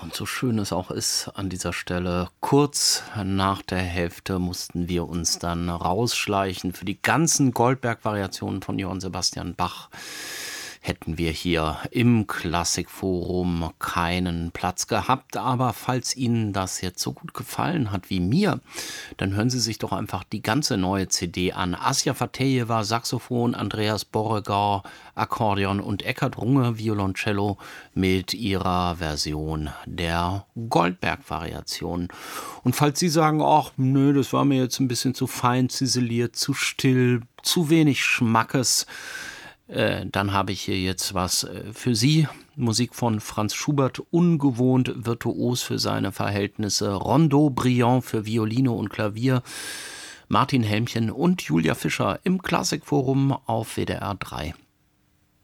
und so schön es auch ist an dieser Stelle, kurz nach der Hälfte mussten wir uns dann rausschleichen. Für die ganzen Goldberg-Variationen von Johann Sebastian Bach hätten wir hier im Klassikforum keinen Platz gehabt. Aber falls Ihnen das jetzt so gut gefallen hat wie mir, dann hören Sie sich doch einfach die ganze neue CD an. Asja Fatejeva, Saxophon, Andreas Borregaard, Akkordeon und Eckhard Runge, Violoncello mit ihrer Version der Goldberg-Variation. Und falls Sie sagen, ach nö, das war mir jetzt ein bisschen zu fein ziseliert, zu still, zu wenig Schmackes, dann habe ich hier jetzt was für Sie. Musik von Franz Schubert, ungewohnt virtuos für seine Verhältnisse. Rondo Brillant für Violine und Klavier. Martin Helmchen und Julia Fischer im Klassikforum auf WDR 3.